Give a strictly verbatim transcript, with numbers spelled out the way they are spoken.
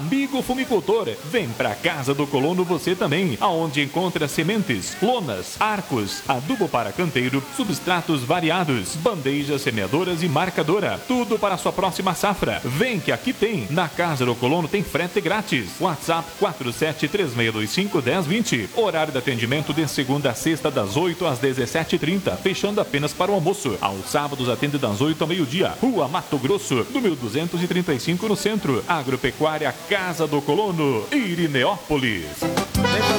Amigo fumicultor, vem pra Casa do Colono você também, aonde encontra sementes, lonas, arcos, adubo para canteiro, substratos variados, bandejas semeadoras e marcadora. Tudo para a sua próxima safra. Vem que aqui tem. Na Casa do Colono tem frete grátis. WhatsApp quatro sete três seis dois cinco um zero dois zero. Horário de atendimento de segunda a sexta das oito às dezessete e trinta, fechando apenas para o almoço. Aos sábados atende das oito ao meio-dia. Rua Mato Grosso, número duzentos e trinta e cinco no centro. Agropecuária Casa do Colono, Irineópolis.